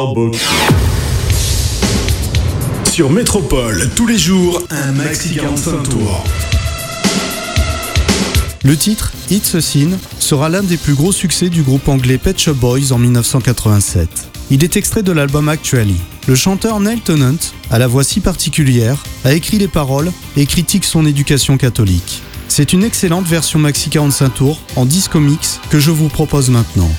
Sur Métropole, tous les jours, un maxi 45 tours. Le titre « It's a Sin » sera l'un des plus gros succès du groupe anglais Pet Shop Boys en 1987. Il est extrait de l'album Actually. Le chanteur Neil Tennant, à la voix si particulière, a écrit les paroles et critique son éducation catholique. C'est une excellente version maxi 45 tours en disco mix que je vous propose maintenant.